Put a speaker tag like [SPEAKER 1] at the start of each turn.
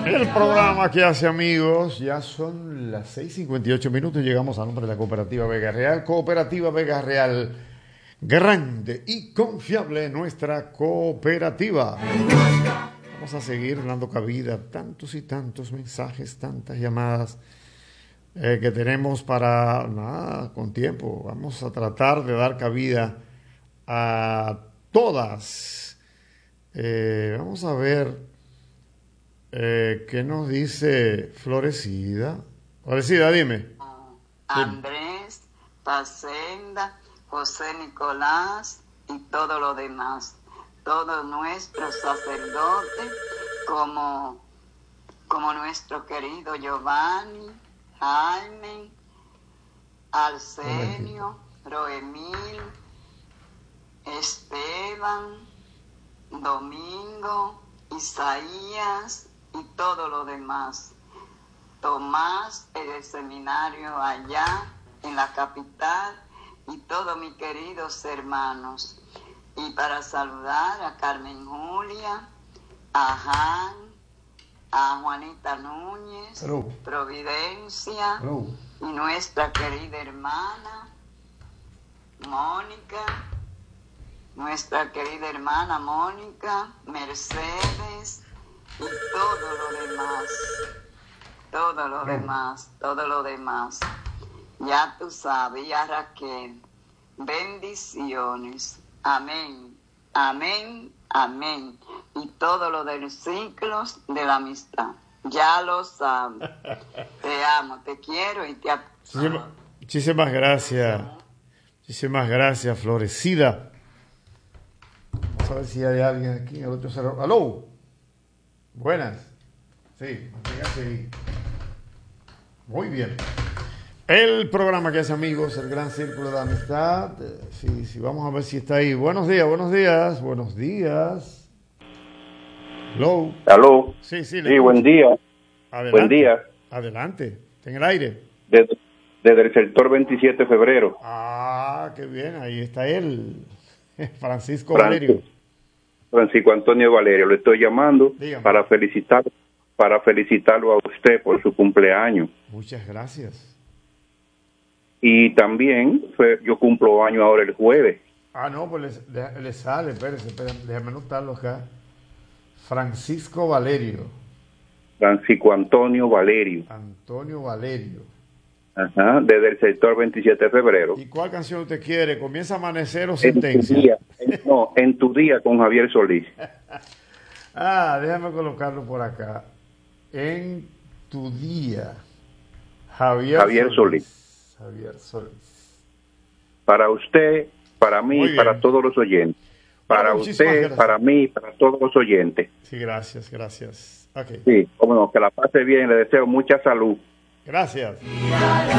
[SPEAKER 1] El programa que hace amigos, ya son las 6:58 minutos, llegamos al nombre de la Cooperativa Vega Real. Cooperativa Vega Real, grande y confiable nuestra cooperativa. Vamos a seguir dando cabida a tantos y tantos mensajes, tantas llamadas que tenemos para nada, con tiempo. Vamos a tratar de dar cabida a todas. Vamos a ver qué nos dice Florecida. Florecida, dime.
[SPEAKER 2] Andrés, Pacenda, José Nicolás y todo lo demás. Todos nuestros sacerdotes, como nuestro querido Giovanni, Jaime, Arsenio, Roemil, Esteban, Domingo, Isaías y todo lo demás. Tomás, el seminario allá en la capital y todos mis queridos hermanos. Y para saludar a Carmen Julia, a Jan, a Juanita Núñez,
[SPEAKER 1] Hello.
[SPEAKER 2] Providencia,
[SPEAKER 1] Hello.
[SPEAKER 2] y nuestra querida hermana Mónica, nuestra querida hermana Mónica, Mercedes y todo lo demás. Ya tú sabes, y a Raquel, bendiciones. Amén, amén, amén. Y todo lo de los ciclos de la amistad. Ya lo sabes. Te amo, te quiero y te apoyo.
[SPEAKER 1] Muchísimas gracias. Muchísimas gracias, Florecida. Vamos a ver si hay alguien aquí en el 80. ¡Aló! Buenas. Sí, manténgase ahí. Muy bien. El programa que hace amigos, el Gran Círculo de Amistad. Sí, vamos a ver si está ahí. Buenos días. Hello.
[SPEAKER 3] Aló.
[SPEAKER 1] Sí,
[SPEAKER 3] buen día.
[SPEAKER 1] Adelante.
[SPEAKER 3] Buen día.
[SPEAKER 1] Adelante. Está en el aire.
[SPEAKER 3] Desde el sector 27 de febrero.
[SPEAKER 1] Ah, qué bien. Ahí está él. Francisco Valerio.
[SPEAKER 3] Francisco Antonio Valerio. Le estoy llamando.
[SPEAKER 1] Dígame.
[SPEAKER 3] para felicitarlo a usted por su cumpleaños.
[SPEAKER 1] Muchas gracias.
[SPEAKER 3] Y también yo cumplo año ahora el jueves.
[SPEAKER 1] Ah, no, pues le sale. Espérese, déjame anotarlo acá. Francisco Valerio.
[SPEAKER 3] Francisco Antonio Valerio.
[SPEAKER 1] Antonio Valerio.
[SPEAKER 3] Ajá, desde el sector 27 de febrero.
[SPEAKER 1] ¿Y cuál canción usted quiere? ¿Comienza Amanecer o Sentencia?
[SPEAKER 3] En tu día con Javier Solís.
[SPEAKER 1] Déjame colocarlo por acá. En tu día. Javier Solís. Javier Solís.
[SPEAKER 3] Para usted, para mí, para todos los oyentes. Para usted, gracias. Para mí, para todos los oyentes.
[SPEAKER 1] Sí, gracias. Okay.
[SPEAKER 3] Sí, cómo no, que la pase bien, le deseo mucha salud.
[SPEAKER 1] Gracias.